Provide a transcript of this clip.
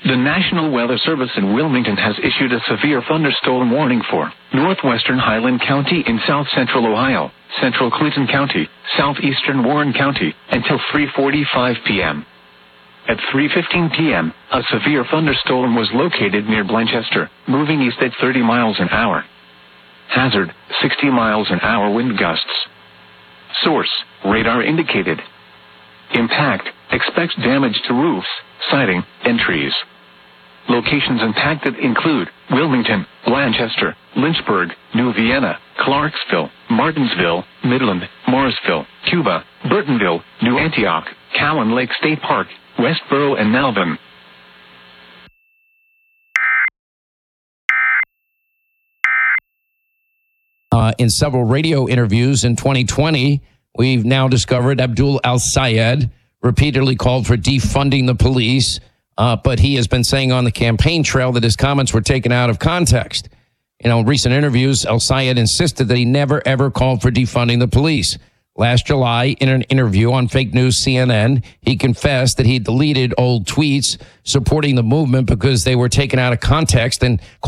The National Weather Service in Wilmington has issued a severe thunderstorm warning for northwestern Highland County in south-central Ohio, central Clinton County, southeastern Warren County, until 3:45 p.m. At 3:15 p.m., a severe thunderstorm was located near Blanchester, moving east at 30 miles an hour. Hazard, 60 miles an hour wind gusts. Source, radar indicated. Impact, expects damage to roofs, siding, and trees. Locations impacted include Wilmington, Blanchester, Lynchburg, New Vienna, Clarksville, Martinsville, Midland, Morrisville, Cuba, Burtonville, New Antioch, Cowan Lake State Park, Westboro, and Malvern. In several radio interviews in 2020, we've now discovered Abdul al-Sayed repeatedly called for defunding the police, but he has been saying on the campaign trail that his comments were taken out of context. In recent interviews, al-Sayed insisted that he never, ever called for defunding the police. Last July, in an interview on fake news CNN, he confessed that he deleted old tweets supporting the movement because they were taken out of context and called